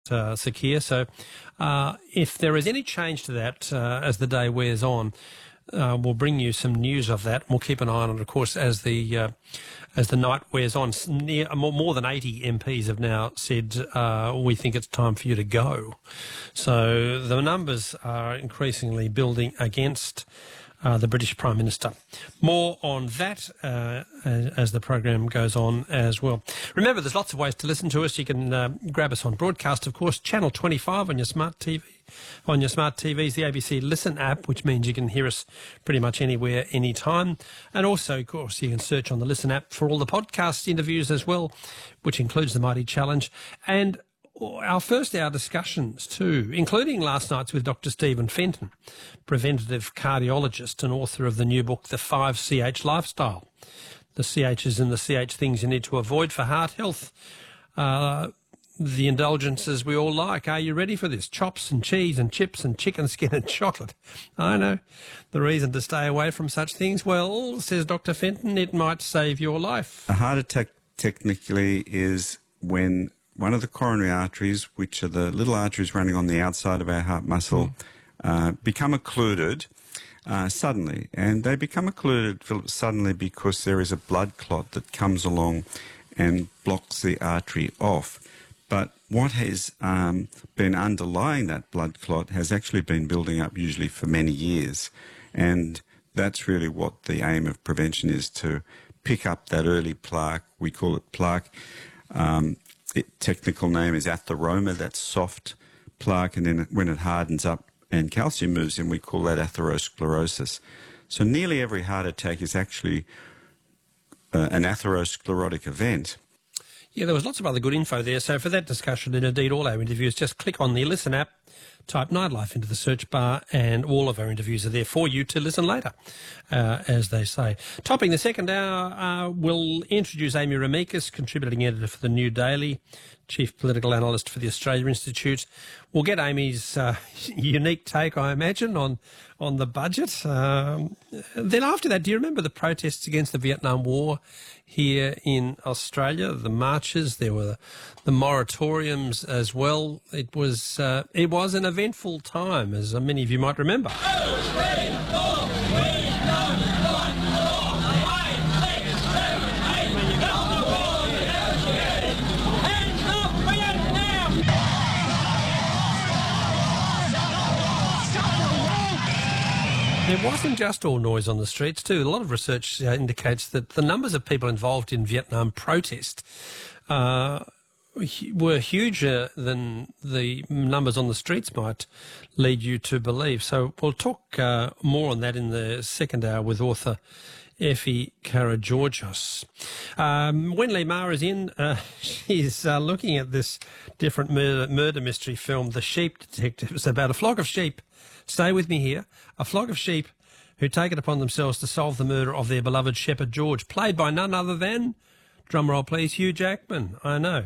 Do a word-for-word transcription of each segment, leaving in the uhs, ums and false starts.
uh, Sakir. So uh, if there is any change to that uh, as the day wears on, uh, we'll bring you some news of that. We'll keep an eye on it, of course, as the uh, as the night wears on. Near, more, more than eighty M Ps have now said uh, we think it's time for you to go. So the numbers are increasingly building against Uh, the British Prime Minister. More on that uh, as, as the program goes on as well. Remember, there's lots of ways to listen to us. You can uh, grab us on broadcast, of course, Channel twenty-five on your smart T V. On your smart T Vs, the A B C Listen app, which means you can hear us pretty much anywhere, anytime. And also, of course, you can search on the Listen app for all the podcast interviews as well, which includes the Mighty Challenge. And our first hour discussions too, including last night's with Doctor Stephen Fenton, preventative cardiologist and author of the new book, The five C H Lifestyle. The C H's and the C H things you need to avoid for heart health. Uh, the indulgences we all like. Are you ready for this? Chops and cheese and chips and chicken skin and chocolate. I know. The reason to stay away from such things, well, says Doctor Fenton, it might save your life. A heart attack technically is when one of the coronary arteries, which are the little arteries running on the outside of our heart muscle, mm. uh, become occluded uh, suddenly. And they become occluded suddenly because there is a blood clot that comes along and blocks the artery off. But what has um, been underlying that blood clot has actually been building up usually for many years. And that's really what the aim of prevention is, to pick up that early plaque. We call it plaque. Um, Its technical name is atheroma, that's soft plaque, and then when it hardens up and calcium moves in, we call that atherosclerosis. So nearly every heart attack is actually uh, an atherosclerotic event. Yeah, there was lots of other good info there. So for that discussion, and indeed all our interviews, just click on the Listen app, type Nightlife into the search bar, and all of our interviews are there for you to listen later, uh, as they say. Topping the second hour, uh, we'll introduce Amy Remeikis, contributing editor for the New Daily, chief political analyst for the Australia Institute. We'll get Amy's uh, unique take, I imagine, on on the budget. Um, then after that, do you remember the protests against the Vietnam War here in Australia? The marches, there were the moratoriums as well. It was uh, it was an eventful time, as many of you might remember. There wasn't just all noise on the streets too. A lot of research uh, indicates that the numbers of people involved in Vietnam protest uh, were huger than the numbers on the streets might lead you to believe. So we'll talk uh, more on that in the second hour with author Effie Karageorgios. Um, when Lee Ma is in, uh, she's uh, looking at this different murder, murder mystery film, The Sheep Detectives, about a flock of sheep. Stay with me here. A flock of sheep who take it upon themselves to solve the murder of their beloved shepherd George, played by none other than, drumroll please, Hugh Jackman. I know.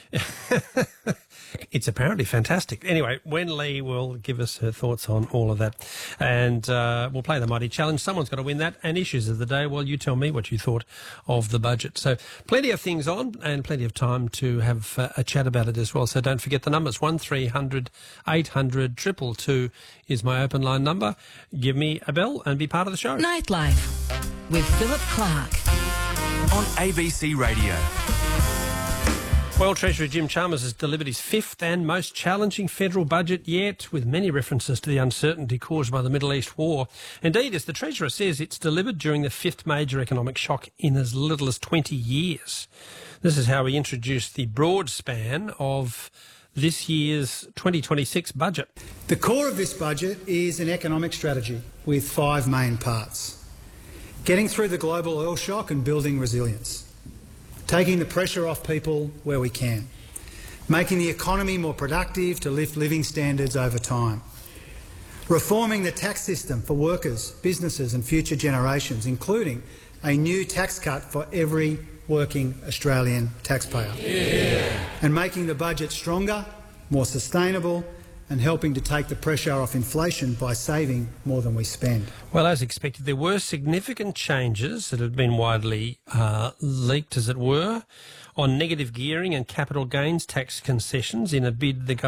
It's apparently fantastic. Anyway, Wen Lee will give us her thoughts on all of that. And uh, we'll play the Mighty Challenge. Someone's got to win that. And issues of the day, well, you tell me what you thought of the budget. So plenty of things on and plenty of time to have uh, a chat about it as well. So don't forget the numbers. one three hundred eight hundred two two two is my open line number. Give me a bell and be part of the show. Nightlife with Philip Clark on A B C Radio. Well, Treasurer Jim Chalmers has delivered his fifth and most challenging federal budget yet, with many references to the uncertainty caused by the Middle East war. Indeed, as the Treasurer says, it's delivered during the fifth major economic shock in as little as twenty years. This is how he introduced the broad span of this year's twenty twenty-six budget. The core of this budget is an economic strategy with five main parts. Getting through the global oil shock and building resilience. Taking the pressure off people where we can. Making the economy more productive to lift living standards over time. Reforming the tax system for workers, businesses and future generations, including a new tax cut for every working Australian taxpayer. Yeah. And making the budget stronger, more sustainable and helping to take the pressure off inflation by saving more than we spend. Well, as expected, there were significant changes that had been widely uh, leaked, as it were, on negative gearing and capital gains tax concessions in a bid the